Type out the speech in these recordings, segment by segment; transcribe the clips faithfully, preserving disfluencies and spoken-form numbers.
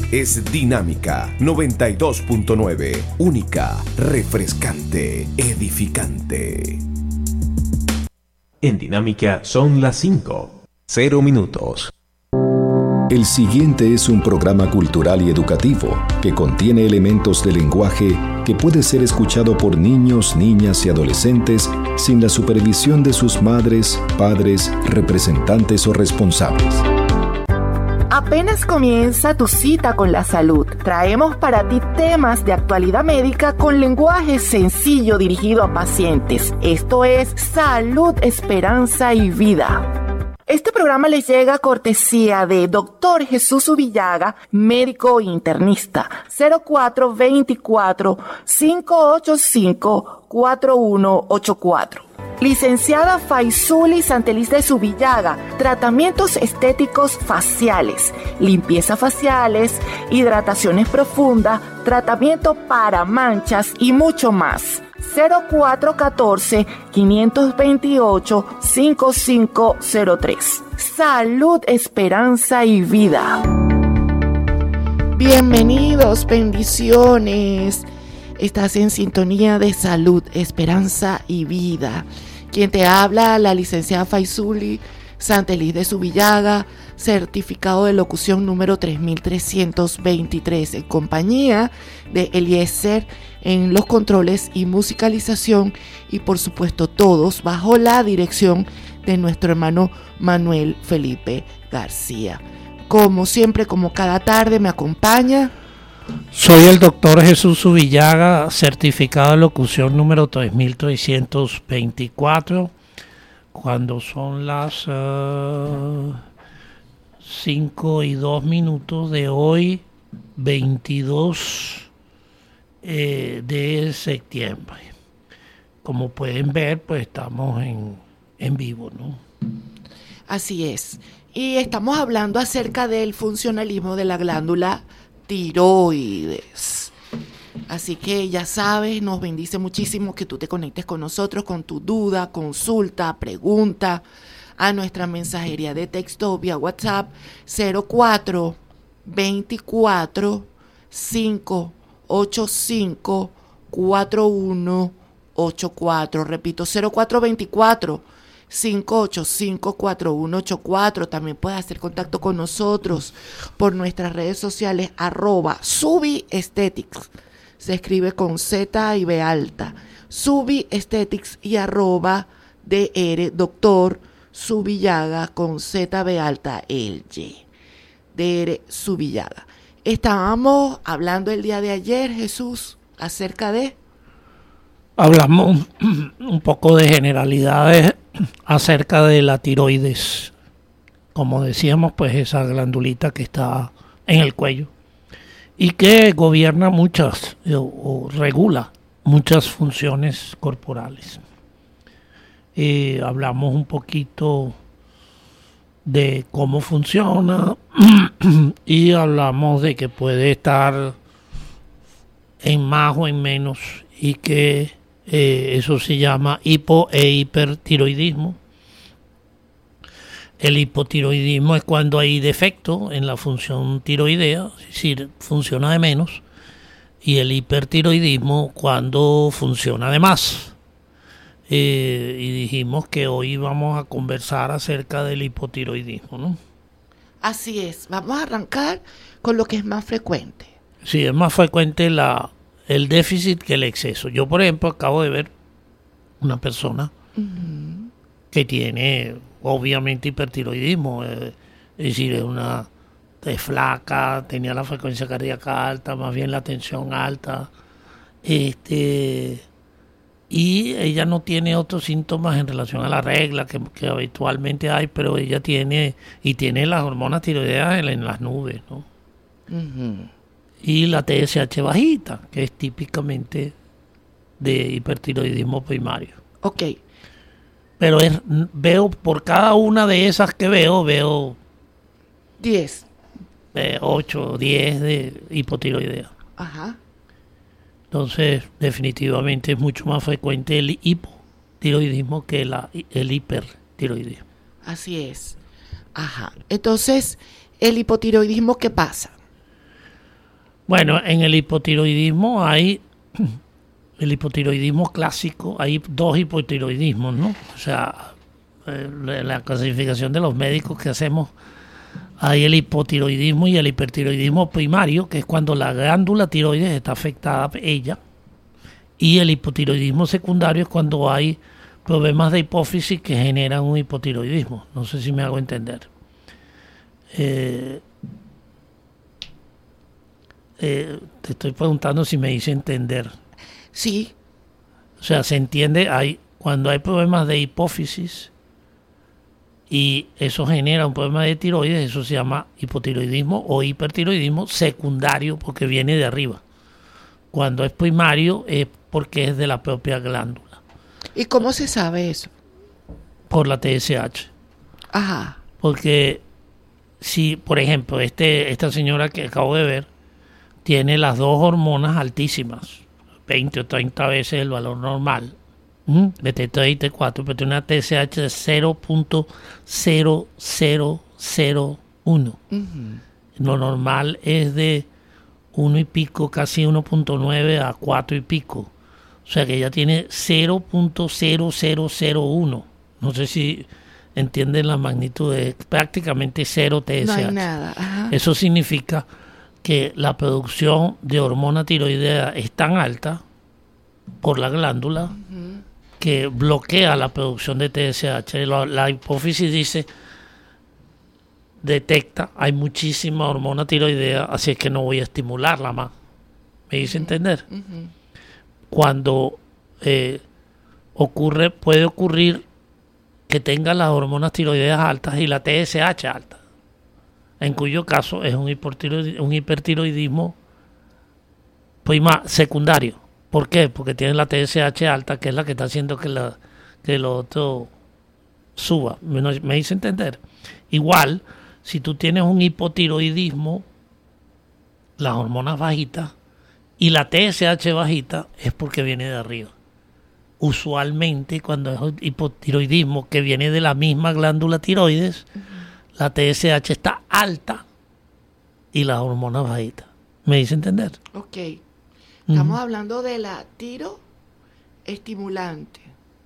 es Dinámica noventa y dos punto nueve. Única, refrescante, edificante. En Dinámica son las cinco, cero minutos. El siguiente es un programa cultural y educativo que contiene elementos de lenguaje que puede ser escuchado por niños, niñas y adolescentes sin la supervisión de sus madres, padres, representantes o responsables. Apenas comienza tu cita con la salud. Traemos para ti temas de actualidad médica con lenguaje sencillo dirigido a pacientes. Esto es Salud, Esperanza y Vida. Este programa les llega a cortesía de doctor Jesús Ubillaga, médico internista, cero cuatro dos cuatro, cinco ocho cinco, cuatro uno ocho cuatro. Licenciada Faisuli Santeliz de Subillaga, tratamientos estéticos faciales, limpieza faciales, hidrataciones profundas, tratamiento para manchas y mucho más. cero cuatro uno cuatro, cinco dos ocho, cinco cinco cero tres. Salud, Esperanza y Vida. Bienvenidos, bendiciones. Estás en sintonía de Salud, Esperanza y Vida. Quien te habla, la licenciada Faisuli Santeliz de Subillaga, certificado de locución número tres mil trescientos veintitrés, en compañía de Eliezer en los controles y musicalización, y por supuesto todos bajo la dirección de nuestro hermano Manuel Felipe García. Como siempre, como cada tarde, me acompaña. Soy el doctor Jesús Ubillaga, certificado de locución número tres mil trescientos veinticuatro, cuando son las uh, cinco y dos minutos de hoy, veintidós eh, de septiembre. Como pueden ver, pues estamos en, en vivo, ¿no? Así es. Y estamos hablando acerca del funcionalismo de la glándula tiroides. Así que ya sabes, nos bendice muchísimo que tú te conectes con nosotros con tu duda, consulta, pregunta a nuestra mensajería de texto vía WhatsApp cero cuatro dos cuatro, cinco ocho cinco, cuatro uno ocho cuatro. Repito, cero cuatro dos cuatro, cinco ocho cinco, cuatro uno ocho cuatro. También puedes hacer contacto con nosotros por nuestras redes sociales, arroba Subi Aesthetics. Se escribe con Z y B alta. Subi Aesthetics y arroba DR Doctor Subillaga con Z B alta L Y. D R Subillaga. Estábamos hablando el día de ayer, Jesús, acerca de... Hablamos un poco de generalidades acerca de la tiroides. Como decíamos, pues esa glandulita que está en el cuello y que gobierna muchas o, o regula muchas funciones corporales. Eh, hablamos un poquito de cómo funciona y hablamos de que puede estar en más o en menos y que eh, eso se llama hipo e hipertiroidismo. El hipotiroidismo es cuando hay defecto en la función tiroidea, es decir, funciona de menos, y el hipertiroidismo cuando funciona de más. Eh, y dijimos que hoy vamos a conversar acerca del hipotiroidismo, ¿no? Así es, vamos a arrancar con lo que es más frecuente. Sí, es más frecuente la, el déficit que el exceso. Yo, por ejemplo, acabo de ver una persona uh-huh. que tiene obviamente hipertiroidismo, eh, es decir, es una es flaca, tenía la frecuencia cardíaca alta, más bien la tensión alta, este y ella no tiene otros síntomas en relación a la regla que, que habitualmente hay, pero ella tiene y tiene las hormonas tiroideas en, en las nubes, ¿no? Uh-huh. Y la T S H bajita, que es típicamente de hipertiroidismo primario. Ok. Pero es, veo por cada una de esas que veo, veo diez. Eh, ocho o diez de hipotiroidea. Ajá. Entonces, definitivamente es mucho más frecuente el hipotiroidismo que la, el hipertiroidismo. Así es. Ajá. Entonces, ¿el hipotiroidismo qué pasa? Bueno, en el hipotiroidismo hay, el hipotiroidismo clásico, hay dos hipotiroidismos, ¿no? O sea, eh, la clasificación de los médicos que hacemos, hay el hipotiroidismo y el hipertiroidismo primario, que es cuando la glándula tiroides está afectada ella, y el hipotiroidismo secundario es cuando hay problemas de hipófisis que generan un hipotiroidismo. No sé si me hago entender. Eh, eh, te estoy preguntando si me hice entender. Sí. O sea, se entiende, hay cuando hay problemas de hipófisis y eso genera un problema de tiroides, eso se llama hipotiroidismo o hipertiroidismo secundario porque viene de arriba. Cuando es primario es porque es de la propia glándula. ¿Y cómo se sabe eso? Por la T S H. Ajá. Porque si, por ejemplo, este esta señora que acabo de ver tiene las dos hormonas altísimas, veinte o treinta veces el valor normal, ¿m? de T tres y T cuatro, pero tiene una T S H de cero punto cero cero cero uno. Uh-huh. Lo normal es de uno y pico, casi uno punto nueve a cuatro y pico. O sea que ella tiene cero punto cero cero cero uno. No sé si entienden la magnitud, de prácticamente cero T S H. No hay nada. Ajá. Eso significa que la producción de hormona tiroidea es tan alta por la glándula uh-huh. que bloquea la producción de T S H. La, la hipófisis dice, detecta, hay muchísima hormona tiroidea, así es que no voy a estimularla más. ¿Me hice uh-huh. entender? Uh-huh. Cuando eh, ocurre, puede ocurrir que tenga las hormonas tiroideas altas y la T S H alta, en cuyo caso es un hipertiroidismo, un hipertiroidismo prima, secundario. ¿Por qué? Porque tiene la T S H alta, que es la que está haciendo que, la, que lo otro suba. ¿Me, me hice entender? Igual, si tú tienes un hipotiroidismo, las hormonas bajitas, y la T S H bajita es porque viene de arriba. Usualmente cuando es hipotiroidismo que viene de la misma glándula tiroides, uh-huh. la T S H está alta y las hormonas bajitas. ¿Me hice entender? Ok. Estamos uh-huh. hablando de la tiroestimulante.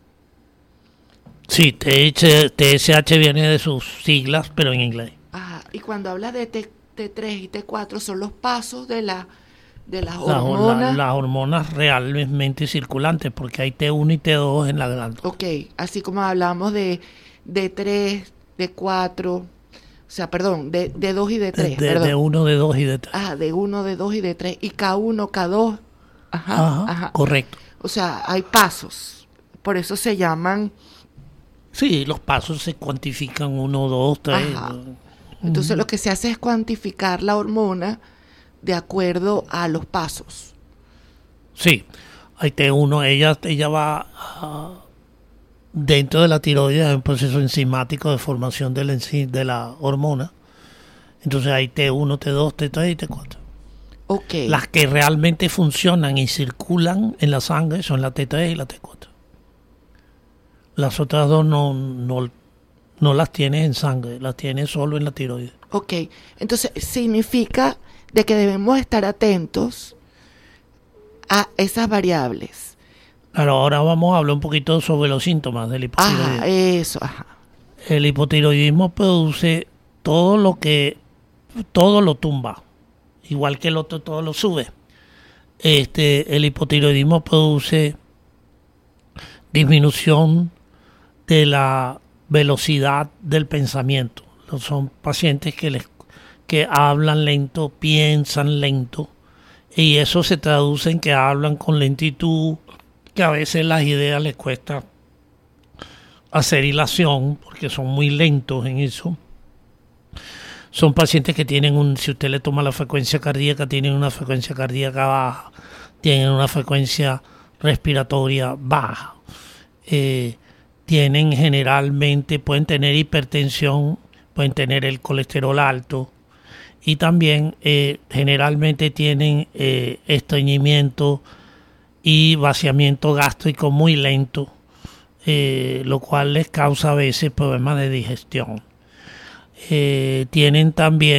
Sí, T S H viene de sus siglas, pero en inglés. Ajá. Y cuando hablas de T tres y T cuatro son los pasos de la de las la, hormonas. La, las hormonas realmente circulantes, porque hay T uno y T dos en la glándula. Ok, así como hablamos de D tres, D cuatro, o sea, perdón, de D dos y D tres. De, de, de uno, D dos y D tres. Ah, D uno, D dos y D tres. Y K uno, K dos. Ajá, ajá, ajá. Correcto. O sea, hay pasos. Por eso se llaman... Sí, los pasos se cuantifican uno, dos, tres. Ajá. Entonces uh-huh. lo que se hace es cuantificar la hormona de acuerdo a los pasos. Sí, hay T uno, ella, ella va uh, dentro de la tiroides, hay un proceso enzimático de formación de la, de la hormona. Entonces hay T uno, T dos, T tres y T cuatro. Okay. Las que realmente funcionan y circulan en la sangre son la T tres y la T cuatro. Las otras dos no, no, no las tienes en sangre, las tienes solo en la tiroides. Ok, entonces significa de que debemos estar atentos a esas variables. Claro, ahora vamos a hablar un poquito sobre los síntomas del hipotiroidismo. Ajá, eso, ajá. El hipotiroidismo produce todo lo que, todo lo tumba, igual que el otro todo lo sube. Este, el hipotiroidismo produce disminución de la velocidad del pensamiento. Son pacientes que les que hablan lento, piensan lento, y eso se traduce en que hablan con lentitud, que a veces las ideas les cuesta hacer hilación porque son muy lentos en eso. Son pacientes que tienen un, si usted le toma la frecuencia cardíaca, tienen una frecuencia cardíaca baja, tienen una frecuencia respiratoria baja, eh, tienen generalmente, pueden tener hipertensión, pueden tener el colesterol alto, y también eh, generalmente tienen eh, estreñimiento y vaciamiento gástrico muy lento, eh, lo cual les causa a veces problemas de digestión. Eh, tienen también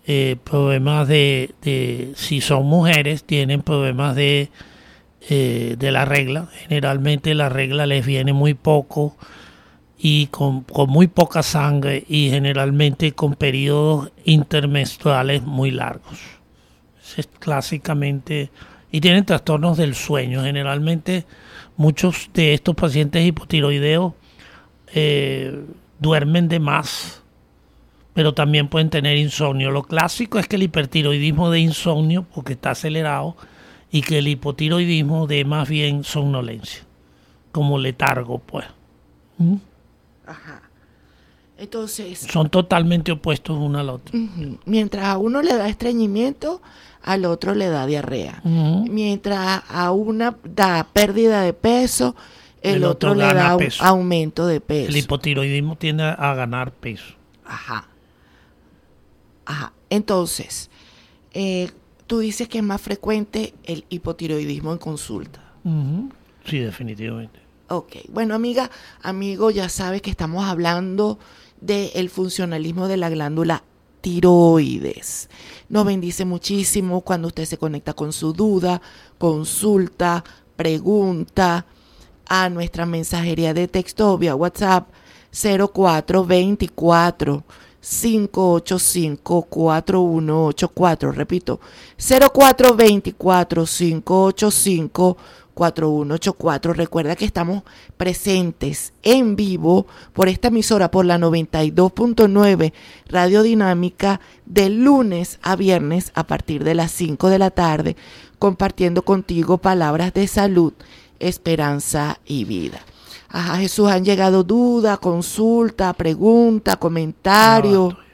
eh, problemas de, de, si son mujeres, tienen problemas de, eh, de la regla. Generalmente la regla les viene muy poco y con, con muy poca sangre y generalmente con periodos intermenstruales muy largos. Es clásicamente, y tienen trastornos del sueño. Generalmente muchos de estos pacientes hipotiroideos eh, duermen de más, pero también pueden tener insomnio. Lo clásico es que el hipertiroidismo dé insomnio porque está acelerado y que el hipotiroidismo dé más bien somnolencia, como letargo, pues. ¿Mm? Ajá. Entonces, son totalmente opuestos uno al otro. Uh-huh. Mientras a uno le da estreñimiento, al otro le da diarrea. Uh-huh. Mientras a una da pérdida de peso, el, el otro, otro le da un aumento de peso. El hipotiroidismo tiende a ganar peso. Ajá. Ajá. Entonces, eh, tú dices que es más frecuente el hipotiroidismo en consulta. Uh-huh. Sí, definitivamente. Ok. Bueno, amiga, amigo, ya sabes que estamos hablando del funcionalismo de la glándula tiroides. Nos bendice muchísimo cuando usted se conecta con su duda, consulta, pregunta a nuestra mensajería de texto vía WhatsApp cero cuatro veinticuatro, cinco ocho cinco, cuatro uno ocho cuatro. Repito, cero cuatro veinticuatro, cinco ocho cinco, cuatro uno ocho cuatro. Recuerda que estamos presentes en vivo por esta emisora, por la noventa y dos punto nueve Radio Dinámica, de lunes a viernes a partir de las cinco de la tarde, compartiendo contigo palabras de salud, esperanza y vida. Ajá, Jesús, han llegado dudas, consulta, pregunta, comentario. No, estoy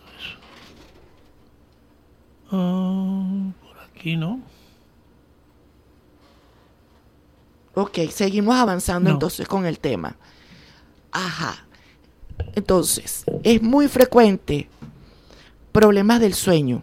viendo eso. Uh, por aquí no. Ok, seguimos avanzando no. entonces con el tema. Ajá. Entonces, es muy frecuente problemas del sueño.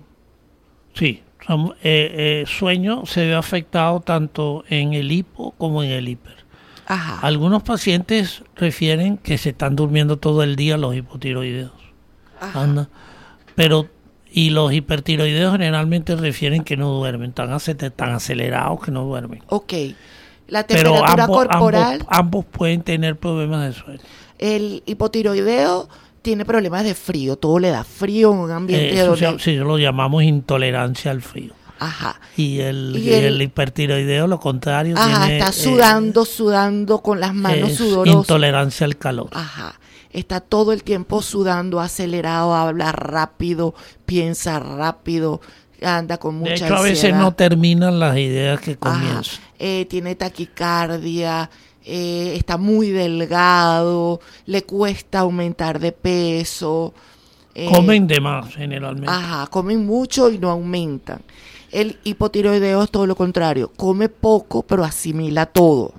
Sí, son, eh, eh, sueño se ve afectado tanto en el hipo como en el hiper. Ajá. Algunos pacientes refieren que se están durmiendo todo el día los hipotiroideos. Ajá. Anda. Pero, y los hipertiroideos generalmente refieren que no duermen, están, tan acelerados que no duermen. Ok. La temperatura Pero ambos, corporal. Ambos, ambos pueden tener problemas de sueño. El hipotiroideo tiene problemas de frío, todo le da frío en un ambiente eh, donde... Sí, lo llamamos intolerancia al frío. Ajá. Y el, y y el, el hipertiroideo, lo contrario. Ajá, tiene, está sudando, eh, sudando con las manos sudorosas. Intolerancia al calor. Ajá. Está todo el tiempo sudando, acelerado, habla rápido, piensa rápido, anda con mucha ansiedad. De hecho, a veces no terminan las ideas que comienzan. Eh, tiene taquicardia, eh, está muy delgado, le cuesta aumentar de peso. Eh, comen de más, generalmente. Ajá, comen mucho y no aumentan. El hipotiroideo es todo lo contrario, come poco pero asimila todo.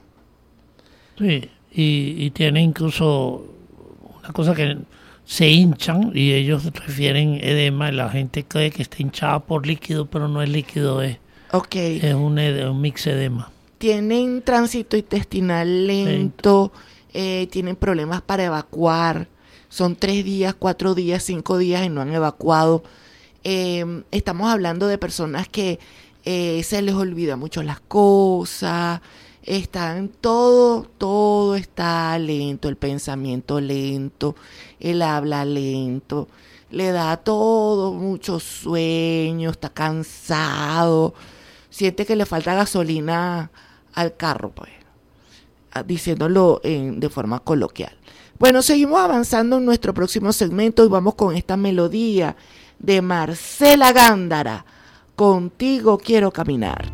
Sí, y, y tiene incluso una cosa que se hinchan y ellos refieren edema y la gente cree que está hinchada por líquido, pero no es líquido, es, okay. es un, ed- un mix edema. Tienen tránsito intestinal lento, lento. Eh, tienen problemas para evacuar, son tres días, cuatro días, cinco días y no han evacuado. Eh, estamos hablando de personas que eh, se les olvida mucho las cosas, están todo, todo está lento, el pensamiento lento, el habla lento, le da todo, mucho sueño, está cansado, siente que le falta gasolina al carro, pues, diciéndolo en, de forma coloquial. Bueno, seguimos avanzando en nuestro próximo segmento y vamos con esta melodía de Marcela Gándara, Contigo quiero caminar.